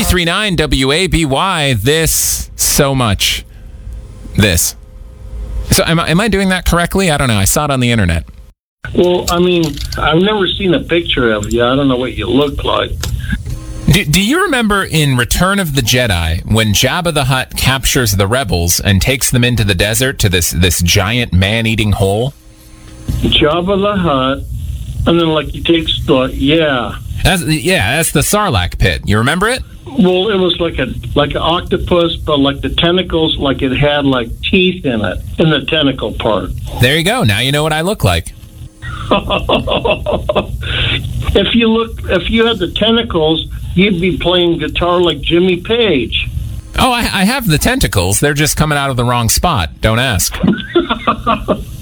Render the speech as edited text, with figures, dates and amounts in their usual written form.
93.9 WABY, this so much. This. So am I doing that correctly? I don't know. I saw it on the internet. Well, I mean, I've never seen a picture of you. I don't know what you look like. Do you remember in Return of the Jedi when Jabba the Hutt captures the rebels and takes them into the desert to this giant man-eating hole? Jabba the Hutt, and then like he takes the That's the Sarlacc pit. You remember it? Well, it was like an octopus, but like the tentacles, like it had like teeth in it in the tentacle part. There you go. Now you know what I look like. If you had the tentacles, you'd be playing guitar like Jimmy Page. Oh, I have the tentacles. They're just coming out of the wrong spot. Don't ask.